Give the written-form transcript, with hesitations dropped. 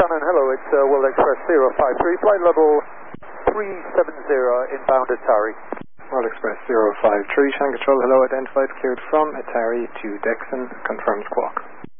Shannon, hello, it's World Express 053, flight level 370, inbound Atari. World Express 053, Shannon Control, hello, identified, cleared from Atari to Dexon, confirmed squawk.